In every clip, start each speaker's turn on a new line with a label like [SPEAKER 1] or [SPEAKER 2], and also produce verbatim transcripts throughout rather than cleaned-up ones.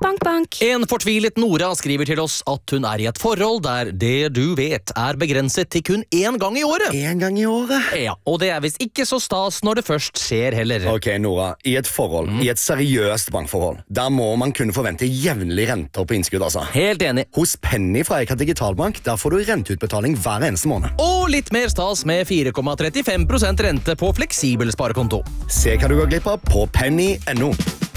[SPEAKER 1] Bank, bank.
[SPEAKER 2] En fortvilet Nora skriver til oss at hun er i et forhold der det du vet er begrenset til kun én gang i året.
[SPEAKER 3] En gang i året?
[SPEAKER 2] Ja, og det er visst ikke så stas når det først skjer heller.
[SPEAKER 3] Ok, Nora, i et forhold, mm. i et seriøst bankforhold, der må man kunne forvente jevnlig renter på innskudd, altså.
[SPEAKER 2] Helt enig.
[SPEAKER 3] Hos Penny fra Eka Digitalbank, der får du renteutbetaling hver eneste måned.
[SPEAKER 2] Og litt mer stas med fire komma trettifem prosent rente på fleksibel sparekonto.
[SPEAKER 3] Se hva du går glipp av på penny punktum no.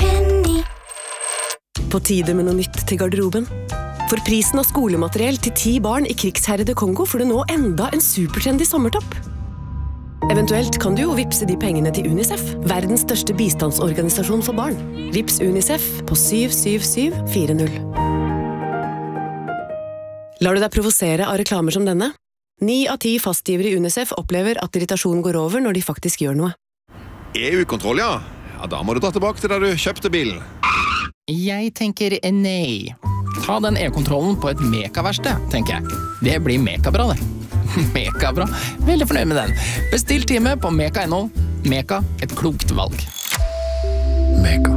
[SPEAKER 4] På tide med noe nytt til garderoben. For prisen av skolemateriell til ti barn i krigsherrede Kongo får du nå enda en supertrendy sommertopp. Eventuelt kan du jo vipse de pengene til UNICEF, verdens største bistandsorganisasjon for barn. Vips UNICEF på syv syv syv fire null. Lar du deg provosere av reklamer som denne? Ni av ti fastgivere i UNICEF opplever at irritasjonen går over når de faktisk gjør noe.
[SPEAKER 5] E U-kontroll, ja. Ja, da må du dra tilbake til der du kjøpte bilen.
[SPEAKER 6] Jeg tenker nei. Ta den e-kontrollen på et mekaverksted, tenker jeg. Det blir mekabra, det. Mekabra. Veldig fornøyd med den. Bestill time på meka punktum no. Meka, et klokt valg.
[SPEAKER 5] Meka.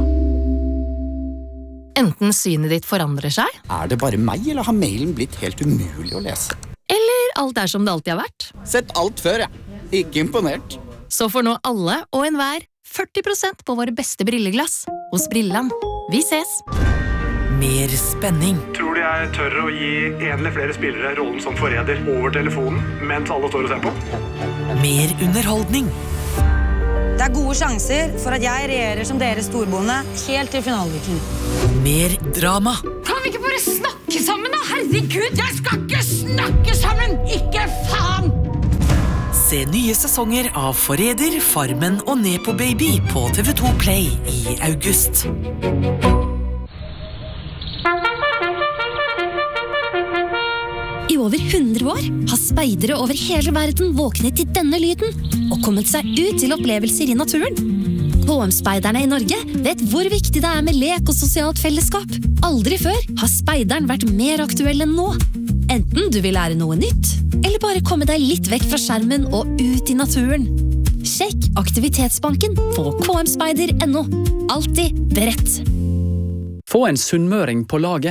[SPEAKER 1] Enten synet ditt forandrer seg,
[SPEAKER 7] Er det bare meg, eller har mailen blitt helt umulig å lese?
[SPEAKER 1] eller alt er som det alltid har vært.
[SPEAKER 7] Sett alt før, ja. Ikke imponert.
[SPEAKER 1] Så får nå alle og enhver førti prosent på våre beste brilleglass hos Brilland. Vi ses!
[SPEAKER 8] Mer spenning.
[SPEAKER 9] Tror du jeg tør å gi en eller flere spillere rollen som forræder over telefonen mens alle står og ser på?
[SPEAKER 8] Mer underholdning.
[SPEAKER 10] Det er gode sjanser for at jeg regjerer som deres storbonde helt til finaleviken.
[SPEAKER 8] Mer drama.
[SPEAKER 10] Kan vi ikke bare snakke sammen da? Herregud, jeg skal ikke snakke sammen! Ikke faen!
[SPEAKER 8] Se nye sesonger av Forræder, Farmen og Nepo Baby på T V to Play i august.
[SPEAKER 1] I over hundre år har speidere over hele verden våknet til denne lyden og kommet seg ut til opplevelser i naturen. K M-speiderne i Norge vet hvor viktig det er med lek og sosialt fellesskap. Aldri før har speideren vært mer aktuell enn nå. Enten du vil lære noe nytt, eller bare komme deg litt vekk fra skjermen og ut i naturen. Sjekk Aktivitetsbanken på k m speider punktum no. Alltid beredt.
[SPEAKER 11] Få en sunnmøring på laget.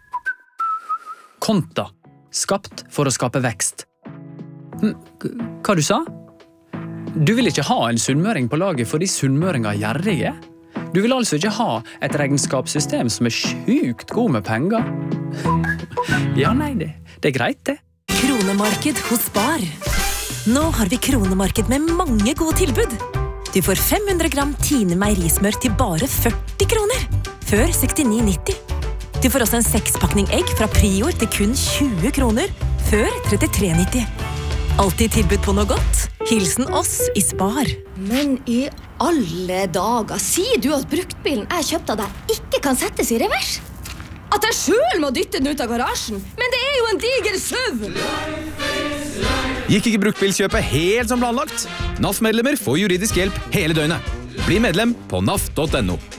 [SPEAKER 11] Konta. Skapt for å skape vekst. Hva du sa? Du vil ikke ha en sunnmøring på laget fordi sunnmøringer er gjerrige? Du vil altså ikke ha et regnskapssystem som er sjukt god med penger? Ja, nei, det, det er greit, det.
[SPEAKER 8] Kronemarked hos Spar. Nå har vi kronemarked med mange gode tilbud. Du får fem hundre gram Tine meierismør til bare førti kroner, før sekstini nitti. Du får også en sekspakning egg fra Prior til kun tjue kroner, før trettitre nitti. Alltid tilbud på noe godt. Hilsen oss i Spar.
[SPEAKER 12] Men i alle dager, sier du at bruktbilen jeg kjøpte av deg ikke kan settes i revers? At jeg selv må dytte den ut av garasjen? Men det er jo en diger søv!
[SPEAKER 13] Gikk ikke bruktbilkjøpet helt som planlagt? N A F-medlemmer får juridisk hjelp hele døgnet. Bli medlem på N A F punktum no.